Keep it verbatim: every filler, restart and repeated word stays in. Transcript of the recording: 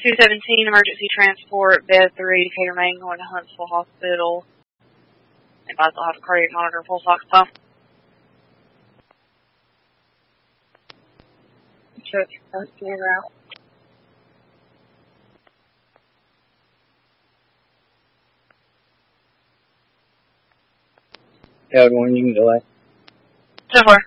two seventeen, emergency transport, bed three, Decatur, Maine, going to Huntsville Hospital. Advise I'll have a cardiac monitor, pulse ox pump. Check, that's the route. Yeah, one, you can delay. So far.